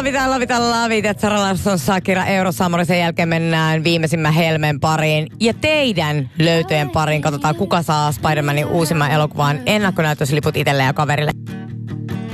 lavit. Sara Larsson, Shakira, Eurosamori. Sen jälkeen mennään viimeisimmän Helmen pariin. Ja teidän löytöjen pariin. Katsotaan, kuka saa Spider-Manin uusimman elokuvan ennakkonäytösliput itselleen ja kaverille.